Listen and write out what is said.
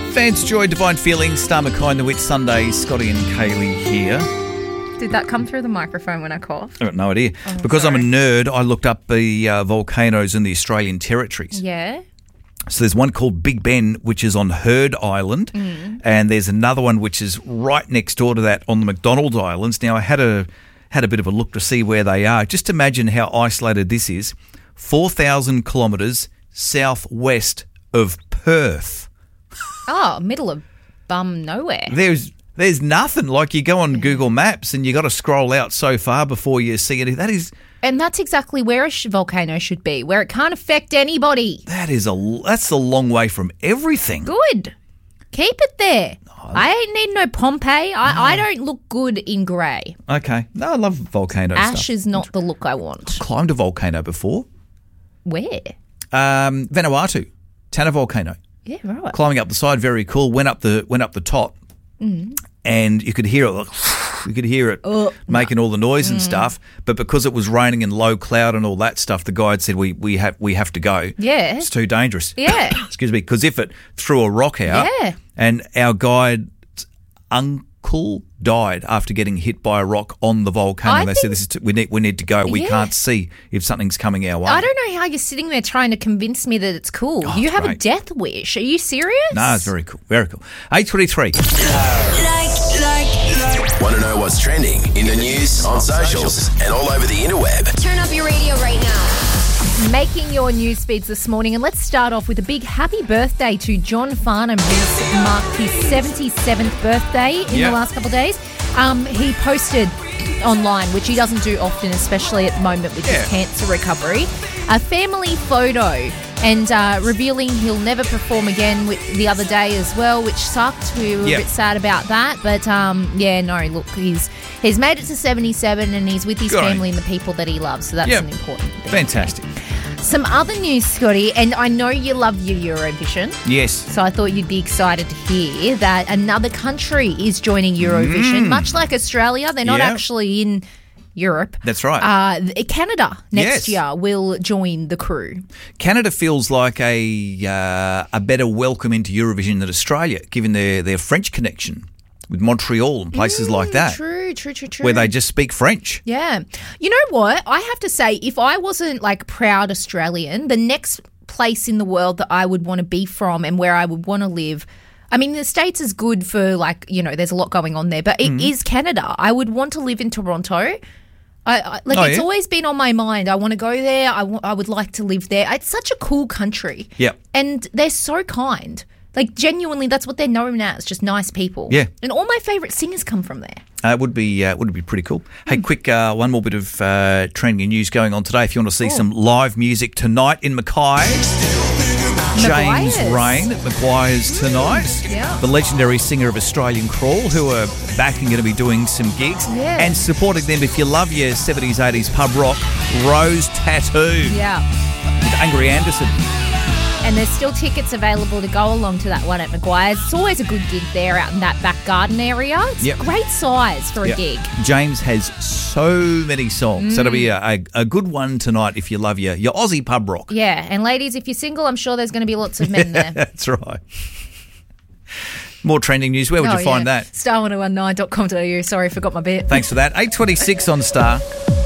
Vance Joy, Divine Feelings, Star McKay, The Wit Sunday, Scotty and Kaylee here. Did that come through the microphone when I coughed? I've got no idea. Because sorry. I'm a nerd, I looked up the volcanoes in the Australian territories. Yeah. So there's one called Big Ben, which is on Heard Island, and there's another one which is right next door to that on the McDonald Islands. Now, I had a bit of a look to see where they are. Just imagine how isolated this is. 4,000 kilometres southwest of Perth. Oh, middle of bum nowhere. There's nothing. Like, you go on Google Maps and you got to scroll out so far before you see it. And that's exactly where a volcano should be, where it can't affect anybody. That's a long way from everything. Good. Keep it there. I ain't need no Pompeii. I don't look good in grey. Okay. No, I love volcano stuff. Ash is not the look I want. Climbed a volcano before. Where? Vanuatu, Tanna volcano. Yeah, right. Climbing up the side, very cool. Went up the top, and you could hear it. You could hear it making all the noise and stuff. But because it was raining and low cloud and all that stuff, the guide said we have to go. Yeah, it's too dangerous. Yeah, excuse me. Because if it threw a rock out, and our guide's uncle died after getting hit by a rock on the volcano. They said we need to go. We can't see if something's coming our way. I don't know how you're sitting there trying to convince me that it's cool. You have a death wish. Are you serious? No, it's very cool. Very cool. 8:23. Want to know what's trending in the news, on socials, and all over the interweb? Turn up your radio right now. Making your news feeds this morning, and let's start off with a big happy birthday to John Farnham, who's marked his 77th birthday in the last couple of days. He posted online, which he doesn't do often, especially at the moment with his cancer recovery, a family photo and revealing he'll never perform again the other day as well, which sucked. We were a bit sad about that. But, look, he's made it to 77 and he's with his family and the people that he loves. So that's an important thing. Fantastic. Some other news, Scotty, and I know you love your Eurovision. Yes. So I thought you'd be excited to hear that another country is joining Eurovision. Much like Australia, they're not actually in Europe. That's right. Canada next year will join the crew. Canada feels like a better welcome into Eurovision than Australia, given their French connection with Montreal and places like that. True. Where they just speak French. Yeah. You know what? I have to say, if I wasn't like proud Australian, the next place in the world that I would want to be from and where I would want to live, I mean, the States is good for there's a lot going on there, but it is Canada. I would want to live in Toronto. It's always been on my mind. I want to go there. I would like to live there. It's such a cool country. Yeah. And they're so kind. Like, genuinely, that's what they're known as, just nice people. Yeah. And all my favourite singers come from there. It would be pretty cool. Hey, quick, one more bit of trending news going on today. If you want to see some live music tonight in Mackay, James Rain at Maguire's tonight. Yeah. The legendary singer of Australian Crawl, who are back and going to be doing some gigs. Yeah. And supporting them, if you love your 70s, 80s pub rock, Rose Tattoo. Yeah. With Angry Anderson. And there's still tickets available to go along to that one at Maguire's. It's always a good gig there out in that back garden area. It's great size for a gig. James has so many songs. So it'll be a good one tonight if you love your Aussie pub rock. Yeah, and ladies, if you're single, I'm sure there's going to be lots of men there. That's right. More trending news. Where would you find that? Star1019.com.au. Sorry, forgot my bit. Thanks for that. 8:26 on Star.